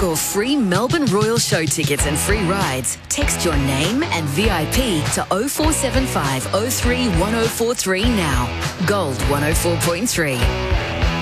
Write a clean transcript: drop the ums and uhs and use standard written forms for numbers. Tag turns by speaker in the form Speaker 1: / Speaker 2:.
Speaker 1: score free Melbourne Royal show tickets and free rides. Text your name and VIP to 0475 03 1043 now. Gold 104.3.